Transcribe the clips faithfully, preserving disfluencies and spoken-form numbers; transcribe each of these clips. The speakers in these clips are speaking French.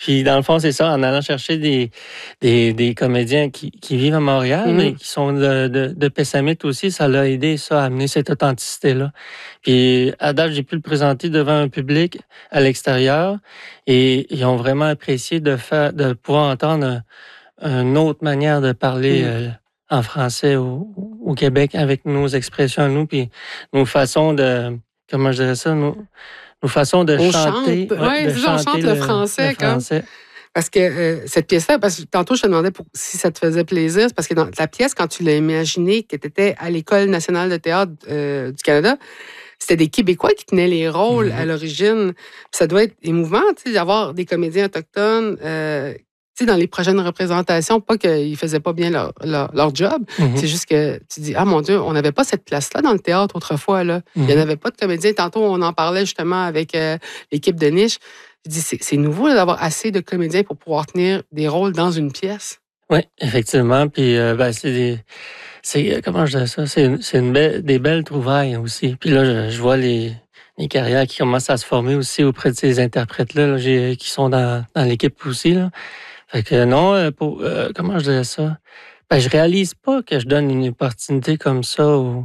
Puis dans le fond, c'est ça, en allant chercher des, des, des comédiens qui, qui vivent à Montréal, mm-hmm. mais qui sont de, de, de Pessamit aussi, ça l'a aidé, ça, à amener cette authenticité-là. Puis à date, j'ai pu le présenter devant un public à l'extérieur et ils ont vraiment apprécié de, faire, de pouvoir entendre une autre manière de parler mm. euh, en français au, au Québec avec nos expressions à nous, puis nos façons de, comment je dirais ça, nos, nos façons de on chanter. Chante. Ouais, de chanter on chante le, le français. Le français. Parce que euh, cette pièce-là, parce que tantôt je te demandais pour, si ça te faisait plaisir, c'est parce que dans la pièce, quand tu l'as imaginée, que tu étais à l'École nationale de théâtre euh, du Canada, c'était des Québécois qui tenaient les rôles mm-hmm. à l'origine. Puis ça doit être émouvant, tu sais, d'avoir des comédiens autochtones euh, dans les prochaines représentations, pas qu'ils ne faisaient pas bien leur, leur, leur job, mm-hmm. c'est juste que tu dis, ah mon Dieu, on n'avait pas cette place-là dans le théâtre autrefois. Là. Mm-hmm. Il n'y en avait pas de comédiens. Tantôt, on en parlait justement avec euh, l'équipe de Niche. Je dis, c'est, c'est nouveau là, d'avoir assez de comédiens pour pouvoir tenir des rôles dans une pièce. Oui, effectivement. Puis, euh, ben, c'est des... C'est, comment je dis ça? C'est, c'est une belle, des belles trouvailles aussi. Puis là, je, je vois les... les carrières qui commencent à se former aussi auprès de ces interprètes-là là, j'ai, qui sont dans, dans l'équipe aussi. Là. Fait que non, pour, euh, comment je dirais ça? Ben, je réalise pas que je donne une opportunité comme ça aux,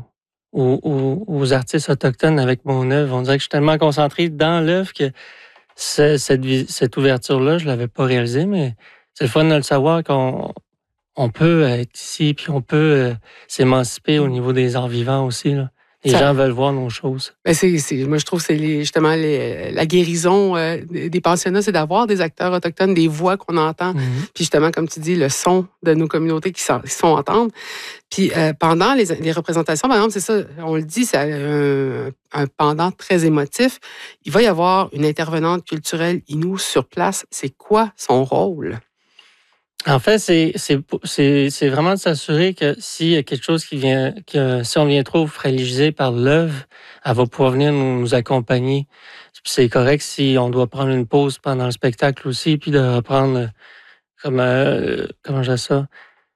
aux, aux artistes autochtones avec mon œuvre. On dirait que je suis tellement concentré dans l'œuvre que c'est, cette, cette ouverture-là, je l'avais pas réalisée, mais c'est le fun de le savoir qu'on on peut être ici puis on peut euh, s'émanciper au niveau des arts vivants aussi, là. Les ça, gens veulent voir nos choses. Ben c'est, c'est, moi, je trouve que c'est les, justement les, la guérison euh, des pensionnats, c'est d'avoir des acteurs autochtones, des voix qu'on entend. Mm-hmm. Puis justement, comme tu dis, le son de nos communautés qui sont, qui sont entendre. Puis euh, pendant les, les représentations, par exemple, c'est ça, on le dit, c'est un, un pendant très émotif. Il va y avoir une intervenante culturelle Innu sur place. C'est quoi son rôle? En fait, c'est, c'est, c'est, c'est vraiment de s'assurer que s'il y a quelque chose qui vient, que si on vient trop fragilisé par l'œuvre, elle va pouvoir venir nous, nous accompagner. C'est correct si on doit prendre une pause pendant le spectacle aussi, puis de reprendre comme, euh, comment je dis ça?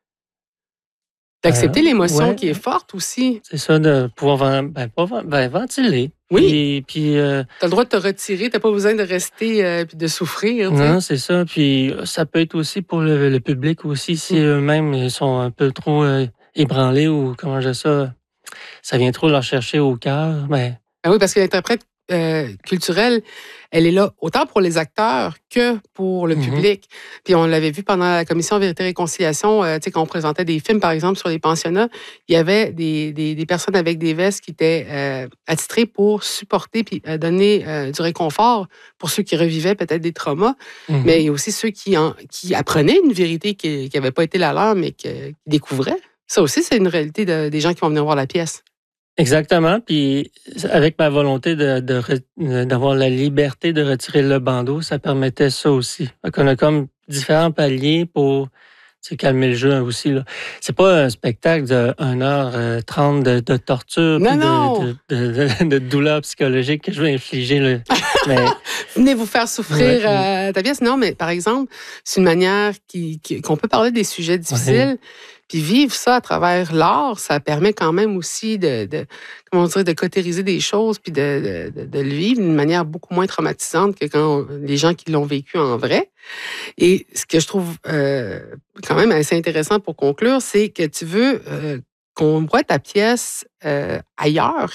D'accepter euh, l'émotion ouais, qui est forte aussi. C'est ça, de pouvoir ben, pas, ben, ventiler. Oui. Puis, puis, euh, tu as le droit de te retirer, tu n'as pas besoin de rester et euh, de souffrir. Non, t'sais. c'est ça. Puis ça peut être aussi pour le, le public aussi, si mmh. eux-mêmes ils sont un peu trop euh, ébranlés ou comment je dis ça, ça vient trop leur chercher au cœur. Ben... Ah oui, parce que l'interprète euh, culturelle, elle est là autant pour les acteurs que pour le mmh. public. Puis on l'avait vu pendant la commission Vérité et Réconciliation, euh, tu sais, quand on présentait des films, par exemple, sur les pensionnats, il y avait des, des, des personnes avec des vestes qui étaient euh, attitrées pour supporter puis euh, donner euh, du réconfort pour ceux qui revivaient peut-être des traumas, mmh. mais il y a aussi ceux qui, en, qui apprenaient une vérité qui n'avait pas été la leur, mais qui découvraient. Ça aussi, c'est une réalité de, des gens qui vont venir voir la pièce. Exactement. Puis avec ma volonté de, de, d'avoir la liberté de retirer le bandeau, ça permettait ça aussi. Donc, on a comme différents paliers pour calmer le jeu aussi. Là. C'est pas un spectacle de une heure trente de, de torture non, non. De, de, de, de douleur psychologique que je vais infliger. Là. Mais... Venez vous faire souffrir ouais, euh, ta pièce. Non, mais par exemple, c'est une manière qui, qui, qu'on peut parler des sujets difficiles. Ouais. Puis vivre ça à travers l'art, ça permet quand même aussi de, de comment dire, de cautériser des choses puis de, de, de le vivre d'une manière beaucoup moins traumatisante que quand on, les gens qui l'ont vécu en vrai. Et ce que je trouve euh, quand même assez intéressant pour conclure, c'est que tu veux euh, qu'on voit ta pièce euh, ailleurs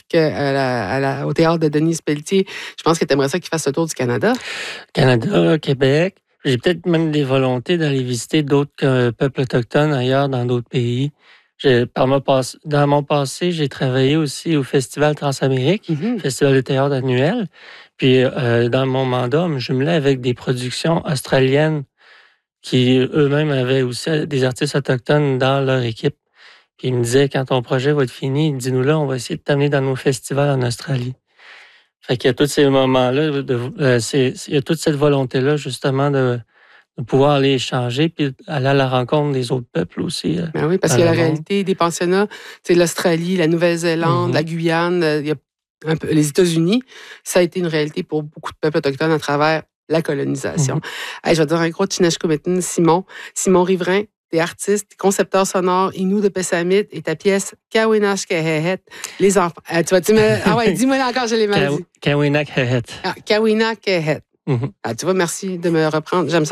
qu'au théâtre de Denise Pelletier. Je pense que tu aimerais ça qu'il fasse le tour du Canada. Canada, Québec. J'ai peut-être même des volontés d'aller visiter d'autres euh, peuples autochtones ailleurs dans d'autres pays. J'ai, par mon passe, dans mon passé, j'ai travaillé aussi au Festival Transamérique, mm-hmm. Festival de théâtre annuel. Puis euh, dans mon mandat, on me jumelait avec des productions australiennes qui eux-mêmes avaient aussi des artistes autochtones dans leur équipe. Puis ils me disaient, quand ton projet va être fini, dis-nous là, on va essayer de t'amener dans nos festivals en Australie. Fait qu'il y a tous ces moments-là, de, euh, c'est, il y a toute cette volonté-là, justement, de, de pouvoir aller échanger puis aller à la rencontre des autres peuples aussi. Euh, ben oui, parce qu'il y a la réalité des pensionnats, c'est l'Australie, la Nouvelle-Zélande, mm-hmm. la Guyane, il y a un peu, les États-Unis, ça a été une réalité pour beaucoup de peuples autochtones à travers la colonisation. Mm-hmm. Hey, je vais te dire un gros Tinashkumetin, Simon. Simon Riverain, t'es artiste, concepteur sonore, Innu de Pessamit et ta pièce Kawinak Hehet. Les enfants. Euh, tu vas tu me... Ah ouais, dis-moi encore, je l'ai mal dit. Kawinak Hehet. Ah, Kawinak Hehet. Mm-hmm. Ah, tu vois, merci de me reprendre. J'aime ça.